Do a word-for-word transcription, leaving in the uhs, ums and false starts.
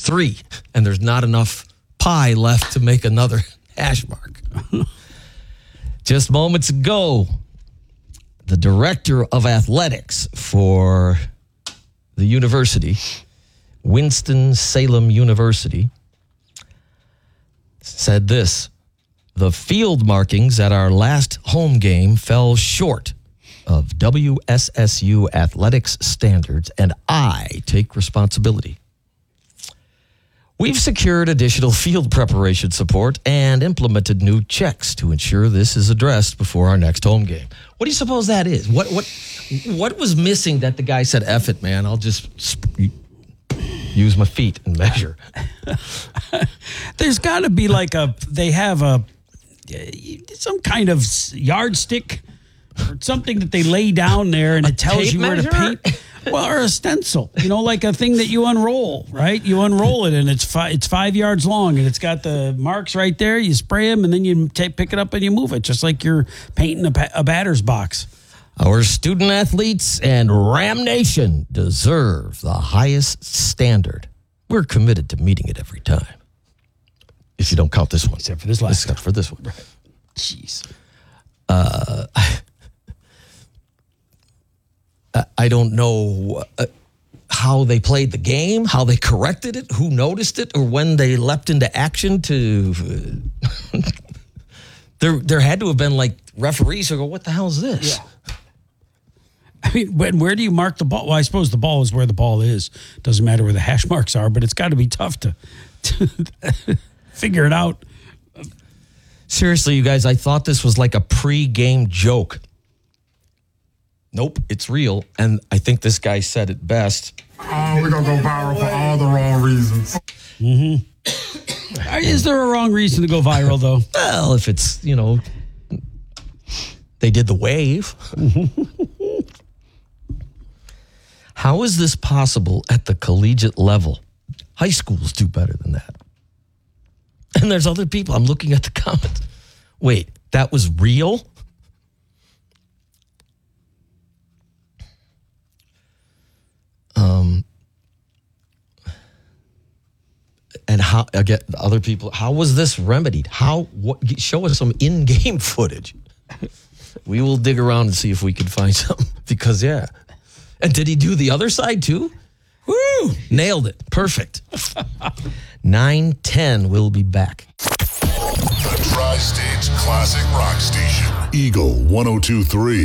three, and there's not enough pi left to make another hash mark. Just moments ago, the director of athletics for the university, Winston-Salem University, said this: the field markings at our last home game fell short of W S S U athletics standards, and I take responsibility. We've secured additional field preparation support and implemented new checks to ensure this is addressed before our next home game. What do you suppose that is? What what what was missing that the guy said, F it, man, I'll just sp- use my feet and measure? There's got to be like a, they have a, some kind of yardstick or something that they lay down there and it tells you where to paint. Well, or a stencil, you know, like a thing that you unroll, right? You unroll it and it's fi- it's five yards long and it's got the marks right there. You spray them and then you take, pick it up and you move it, just like you're painting a, pa- a batter's box. Our student athletes and Ram Nation deserve the highest standard. We're committed to meeting it every time. If you don't count this one. Except for this last Except for this one. Right. Jeez. Uh, I don't know uh, how they played the game, how they corrected it, who noticed it, or when they leapt into action to... Uh, there there had to have been like referees who go, what the hell is this? Yeah. I mean, when, where do you mark the ball? Well, I suppose the ball is where the ball is. Doesn't matter where the hash marks are, but it's got to be tough to, to figure it out. Seriously, you guys, I thought this was like a pre-game joke. Nope, it's real. And I think this guy said it best. Oh, we're going to go viral for all the wrong reasons. Mm-hmm. Is there a wrong reason to go viral, though? Well, if it's, you know, they did the wave. How is this possible at the collegiate level? High schools do better than that. And there's other people. I'm looking at the comments. Wait, that was real? Um, and how, again, other people, how was this remedied? How, what, show us some in-game footage. We will dig around and see if we can find some. Because, yeah. And did he do the other side, too? Woo! Nailed it. Perfect. nine ten, we'll be back. The Tri-State's classic rock station. Eagle one oh two three.